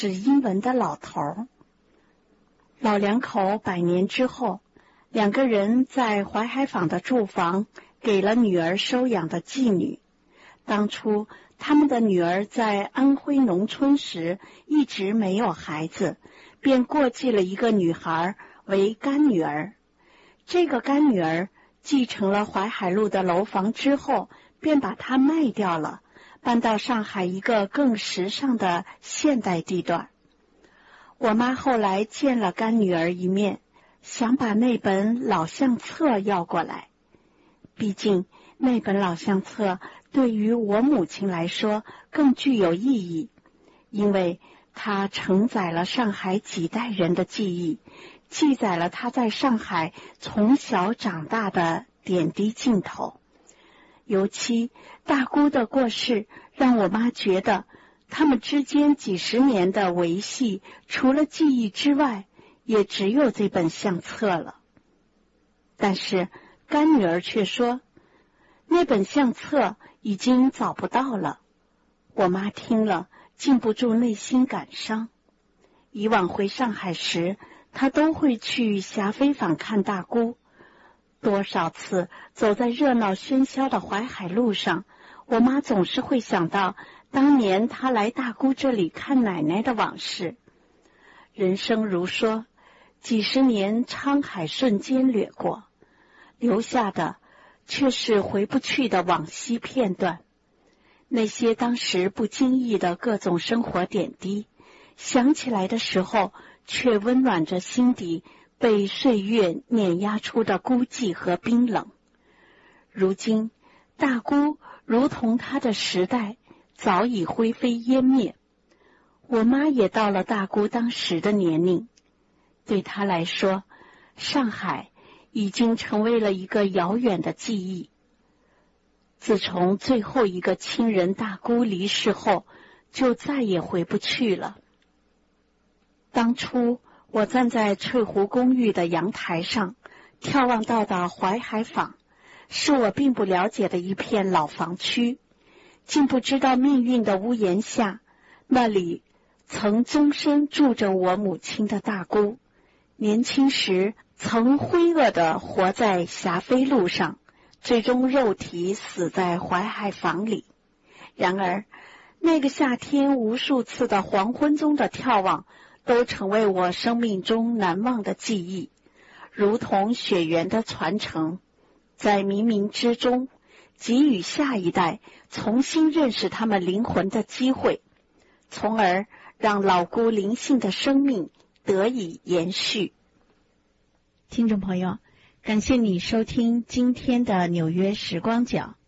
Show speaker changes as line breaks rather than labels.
是英文的老头。老两口100年之后，2个人在淮海坊的住房给了女儿收养的妓女。当初他们的女儿在安徽农村时一直没有孩子，便过继了一个女孩为干女儿。这个干女儿继承了淮海路的楼房之后，便把它卖掉了，搬到上海一个更时尚的现代地段。我妈后来见了干女儿一面，想把那本老相册要过来。毕竟那本老相册对于我母亲来说更具有意义，因为它承载了上海几代人的记忆，记载了她在上海从小长大的点滴镜头。尤其大姑的过世，让我妈觉得他们之间几十年的维系，除了记忆之外，也只有这本相册了。但是干女儿却说，那本相册已经找不到了。我妈听了，禁不住内心感伤。以往回上海时，她都会去霞飞坊看大姑。多少次走在热闹喧嚣的淮海路上，我妈总是会想到当年她来大姑这里看奶奶的往事。人生如梭，几十年沧海瞬间掠过，留下的却是回不去的往昔片段。那些当时不经意的各种生活点滴，想起来的时候，却温暖着心底被岁月碾压出的孤寂和冰冷。如今大姑如同她的时代早已灰飞烟灭，我妈也到了大姑当时的年龄。对她来说，上海已经成为了一个遥远的记忆。自从最后一个亲人大姑离世后，就再也回不去了。当初我站在翠湖公寓的阳台上，眺望到的淮海坊，是我并不了解的一片老房区。竟不知道命运的屋檐下，那里曾终身住着我母亲的大姑，年轻时曾灰恶地活在霞飞路上，最终肉体死在淮海坊里。然而那个夏天无数次的黄昏中的眺望，都成为我生命中难忘的记忆，如同血缘的传承，在冥冥之中给予下一代重新认识他们灵魂的机会，从而让老姑灵性的生命得以延续。听众朋友，感谢你收听今天的纽约时光角。